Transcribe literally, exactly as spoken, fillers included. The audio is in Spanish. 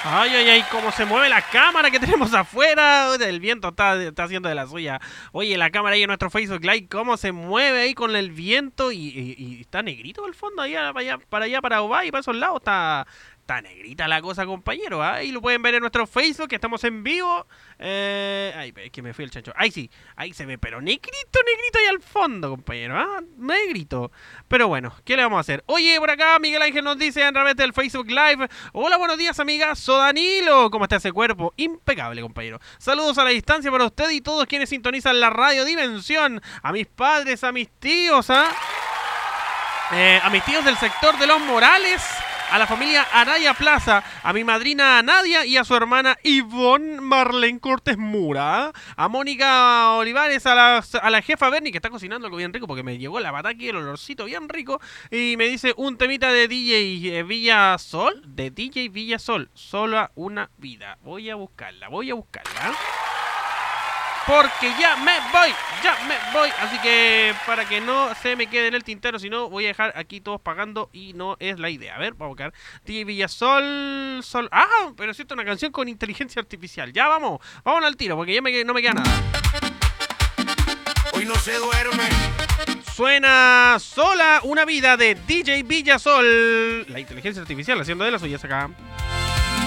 Ay, ay, ay, cómo se mueve la cámara que tenemos afuera. El viento está, está haciendo de la suya. Oye, la cámara ahí en nuestro Facebook Live, cómo se mueve ahí con el viento. Y, y- y está negrito el fondo, allá, para allá, para allá, para Ubay y para esos lados. Está, está negrita la cosa, compañero. ¿Ah? Ahí lo pueden ver en nuestro Facebook, que estamos en vivo. Eh, ay, es que me fui el chancho. Ahí sí, ahí se ve, pero negrito, negrito ahí al fondo, compañero. ¿Ah? Negrito. Pero bueno, ¿qué le vamos a hacer? Oye, por acá Miguel Ángel nos dice a través del Facebook Live. Hola, buenos días, amiga. Sodanilo. ¿Cómo está ese cuerpo? Impecable, compañero. Saludos a la distancia para usted y todos quienes sintonizan la radio Dimensión. A mis padres, a mis tíos, ¿ah? Eh, a mis tíos del sector de Los Morales, a la familia Araya Plaza, a mi madrina Nadia y a su hermana Ivonne Marlene Cortés Mura, a Mónica Olivares, a la, a la jefa Bernie, que está cocinando algo bien rico porque me llegó la bataki y el olorcito bien rico, y me dice un temita de D J eh, Villa Sol, de D J Villa Sol, solo una vida. Voy a buscarla, voy a buscarla. Porque ya me voy, ya me voy. Así que para que no se me quede en el tintero, si no voy a dejar aquí todos pagando y no es la idea. A ver, vamos a buscar. D J Villasol, Sol. Ah, pero es una canción con inteligencia artificial. Ya vamos, vamos al tiro porque ya me, no me queda nada. Hoy no se duerme. Suena Sola una vida de D J Villasol. La inteligencia artificial haciendo de las suyas acá.